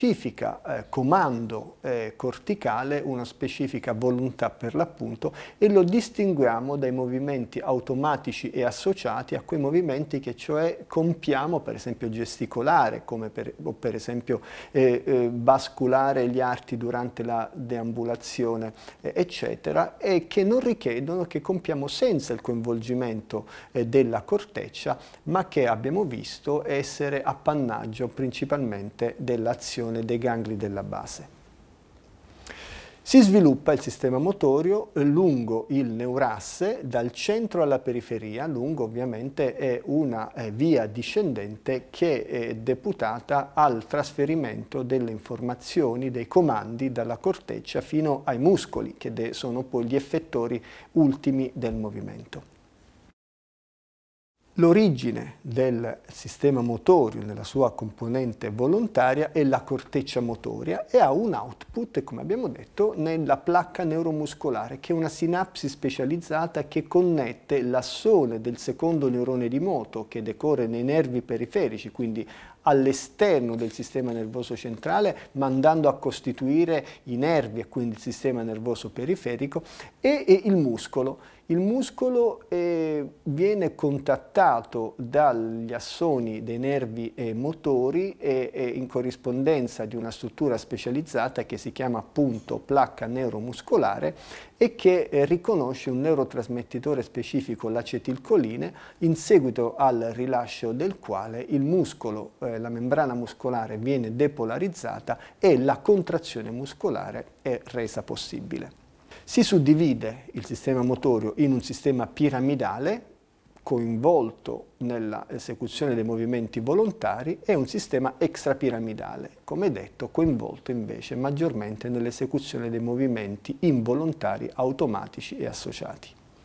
specifica comando corticale, una specifica volontà per l'appunto, e lo distinguiamo dai movimenti automatici e associati a quei movimenti che cioè compiamo, per esempio gesticolare, come per esempio basculare gli arti durante la deambulazione, eccetera, e che non richiedono, che compiamo senza il coinvolgimento della corteccia, ma che abbiamo visto essere appannaggio principalmente dell'azione dei gangli della base. Si sviluppa il sistema motorio lungo il neurasse, dal centro alla periferia. Lungo ovviamente è una via discendente che è deputata al trasferimento delle informazioni, dei comandi dalla corteccia fino ai muscoli, che sono poi gli effettori ultimi del movimento. L'origine del sistema motorio nella sua componente volontaria è la corteccia motoria e ha un output, come abbiamo detto, nella placca neuromuscolare, che è una sinapsi specializzata che connette l'assone del secondo neurone di moto che decorre nei nervi periferici, quindi all'esterno del sistema nervoso centrale, ma andando a costituire i nervi e quindi il sistema nervoso periferico, e il muscolo. Il muscolo viene contattato dagli assoni dei nervi motori e in corrispondenza di una struttura specializzata che si chiama appunto placca neuromuscolare e che riconosce un neurotrasmettitore specifico, l'acetilcoline, in seguito al rilascio del quale il muscolo, la membrana muscolare viene depolarizzata e la contrazione muscolare è resa possibile. Si suddivide il sistema motorio in un sistema piramidale, coinvolto nell'esecuzione dei movimenti volontari, e un sistema extrapiramidale, come detto, coinvolto invece maggiormente nell'esecuzione dei movimenti involontari, automatici e associati.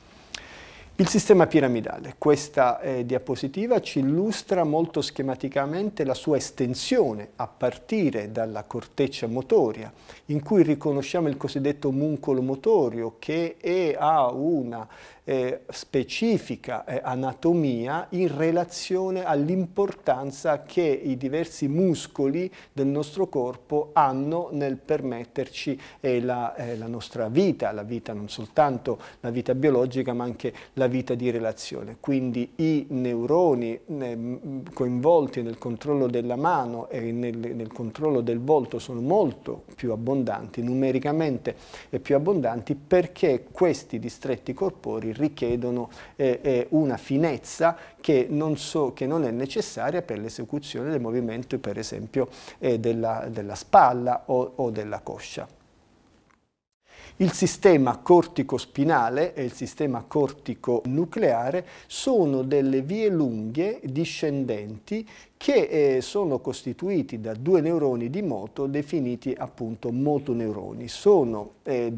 Il sistema piramidale. Questa diapositiva ci illustra molto schematicamente la sua estensione a partire dalla corteccia motoria, in cui riconosciamo il cosiddetto muncolo motorio, che ha una specifica anatomia in relazione all'importanza che i diversi muscoli del nostro corpo hanno nel permetterci la nostra vita, la vita non soltanto la vita biologica ma anche la vita di relazione. Quindi i neuroni coinvolti nel controllo della mano e nel controllo del volto sono molto più abbondanti, numericamente più abbondanti, perché questi distretti corporei richiedono una finezza che non è necessaria per l'esecuzione del movimento, per esempio, della spalla o della coscia. Il sistema cortico-spinale e il sistema cortico-nucleare sono delle vie lunghe discendenti che sono costituiti da due neuroni di moto definiti appunto motoneuroni. Sono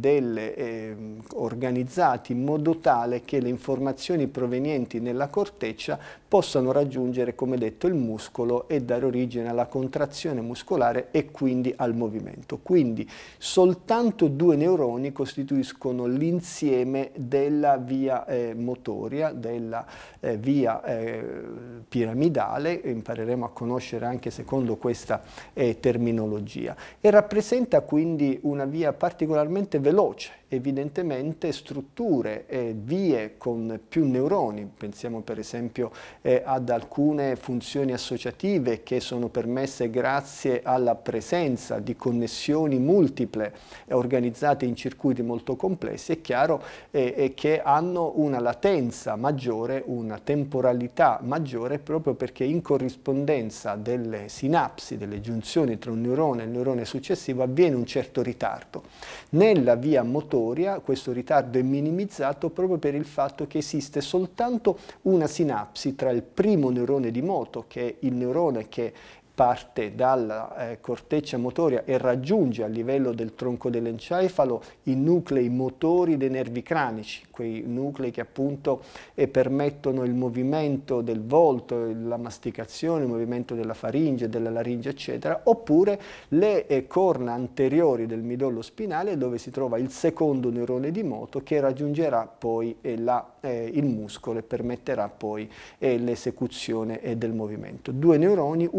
organizzati in modo tale che le informazioni provenienti nella corteccia possano raggiungere, come detto, il muscolo e dare origine alla contrazione muscolare e quindi al movimento. Quindi soltanto due neuroni costituiscono l'insieme della via motoria, della via piramidale, impareremo a conoscere anche secondo questa terminologia, e rappresenta quindi una via particolarmente veloce. Evidentemente strutture e vie con più neuroni, pensiamo per esempio ad alcune funzioni associative che sono permesse grazie alla presenza di connessioni multiple organizzate in circuiti molto complessi, è chiaro che hanno una latenza maggiore, una temporalità maggiore, proprio perché in corrispondenza delle sinapsi, delle giunzioni tra un neurone e il neurone successivo avviene un certo ritardo. Nella via motoria questo ritardo è minimizzato proprio per il fatto che esiste soltanto una sinapsi tra il primo neurone di moto, che è il neurone che parte dalla corteccia motoria e raggiunge a livello del tronco dell'encefalo i nuclei motori dei nervi cranici, quei nuclei che appunto permettono il movimento del volto, la masticazione, il movimento della faringe, della laringe, eccetera, oppure le corna anteriori del midollo spinale, dove si trova il secondo neurone di moto che raggiungerà poi il muscolo e permetterà poi l'esecuzione del movimento. Due neuroni, un'unica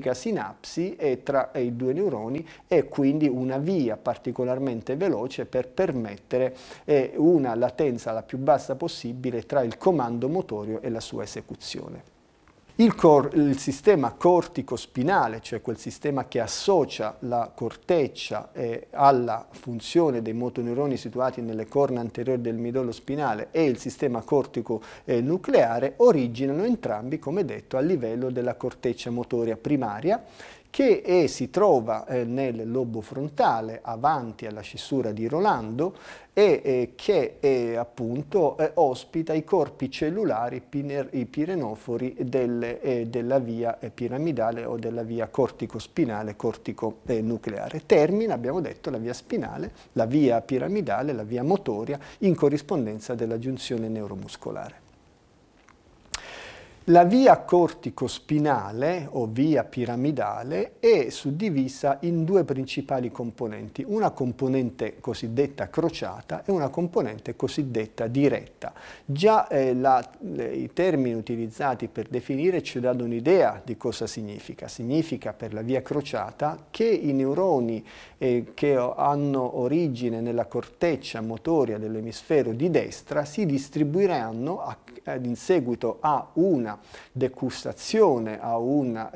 un'unica sinapsi tra i due neuroni e quindi una via particolarmente veloce per permettere una latenza la più bassa possibile tra il comando motorio e la sua esecuzione. Il sistema cortico-spinale, cioè quel sistema che associa la corteccia alla funzione dei motoneuroni situati nelle corna anteriori del midollo spinale, e il sistema cortico-nucleare originano entrambi, come detto, a livello della corteccia motoria primaria, che si trova nel lobo frontale avanti alla scissura di Rolando e che appunto ospita i corpi cellulari, i pirenofori della via piramidale o della via cortico-spinale, cortico-nucleare. Termina, abbiamo detto, la via spinale, la via piramidale, la via motoria in corrispondenza della giunzione neuromuscolare. La via cortico-spinale o via piramidale è suddivisa in due principali componenti, una componente cosiddetta crociata e una componente cosiddetta diretta. Già i termini utilizzati per definire ci danno un'idea di cosa significa. Significa per la via crociata che i neuroni che hanno origine nella corteccia motoria dell'emisfero di destra si distribuiranno in seguito a una decussazione, a un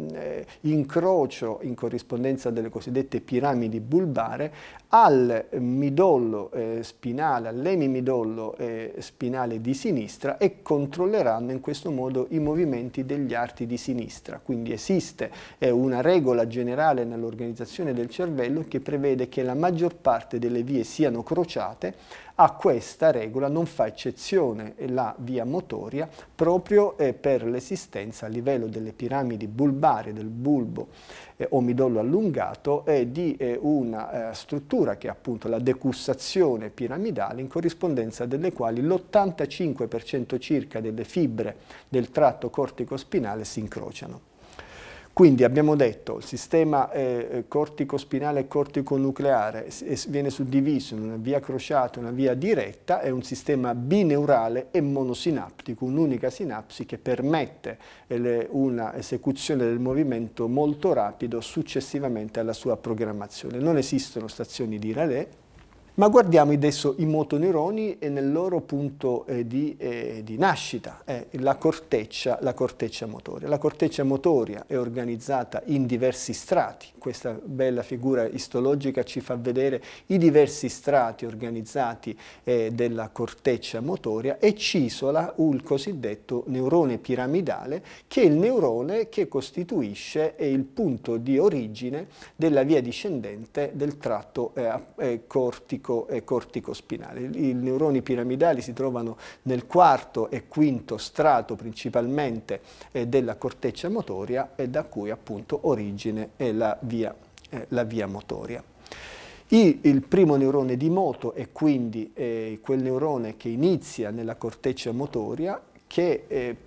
incrocio in corrispondenza delle cosiddette piramidi bulbare al midollo spinale, all'emimidollo spinale di sinistra, e controlleranno in questo modo i movimenti degli arti di sinistra. Quindi esiste una regola generale nell'organizzazione del cervello che prevede che la maggior parte delle vie siano crociate. A questa regola non fa eccezione la via motoria, proprio per l'esistenza a livello delle piramidi bulbari, del bulbo o midollo allungato, di una struttura che è appunto la decussazione piramidale, in corrispondenza delle quali l'85% circa delle fibre del tratto cortico-spinale si incrociano. Quindi abbiamo detto il sistema cortico-spinale e cortico-nucleare viene suddiviso in una via crociata e una via diretta, è un sistema bineurale e monosinaptico, un'unica sinapsi che permette una esecuzione del movimento molto rapido successivamente alla sua programmazione. Non esistono stazioni di relè. Ma guardiamo adesso i motoneuroni nel loro punto di nascita, la corteccia motoria. La corteccia motoria è organizzata in diversi strati. Questa bella figura istologica ci fa vedere i diversi strati organizzati della corteccia motoria, e ci isola il cosiddetto neurone piramidale, che è il neurone che costituisce il punto di origine della via discendente del tratto cortico-spinale. I neuroni piramidali si trovano nel quarto e quinto strato principalmente della corteccia motoria, e da cui appunto origine è la via motoria. Il primo neurone di moto è quindi quel neurone che inizia nella corteccia motoria, che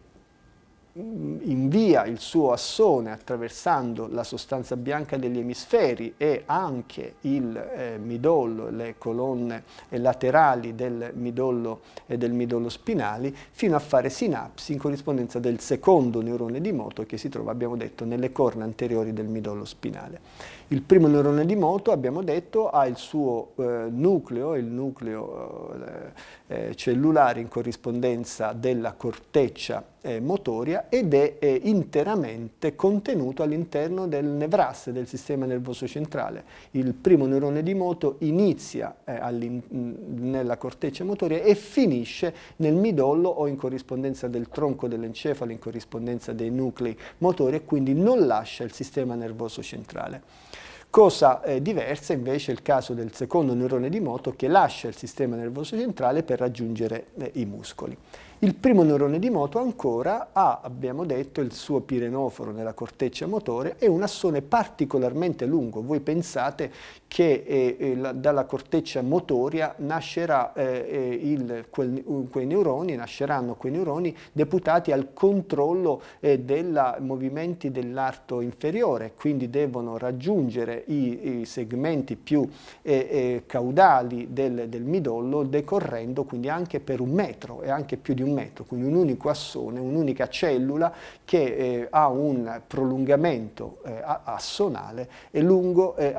invia il suo assone attraversando la sostanza bianca degli emisferi e anche il midollo, le colonne laterali del midollo e del midollo spinali, fino a fare sinapsi in corrispondenza del secondo neurone di moto, che si trova, abbiamo detto, nelle corna anteriori del midollo spinale. Il primo neurone di moto, abbiamo detto, ha il suo nucleo, il nucleo cellulare in corrispondenza della corteccia motoria, ed è interamente contenuto all'interno del nevrasse, del sistema nervoso centrale. Il primo neurone di moto inizia nella corteccia motoria e finisce nel midollo o in corrispondenza del tronco dell'encefalo, in corrispondenza dei nuclei motori, e quindi non lascia il sistema nervoso centrale. Cosa diversa invece è il caso del secondo neurone di moto, che lascia il sistema nervoso centrale per raggiungere i muscoli. Il primo neurone di moto ancora ha, abbiamo detto, il suo pirenoforo nella corteccia motoria e un assone particolarmente lungo. Voi pensate che dalla corteccia motoria nasceranno quei neuroni deputati al controllo dei movimenti dell'arto inferiore, quindi devono raggiungere i segmenti più caudali del midollo, decorrendo quindi anche per 1 metro e anche più di 1 metro, quindi un unico assone, un'unica cellula che ha un prolungamento assonale e lungo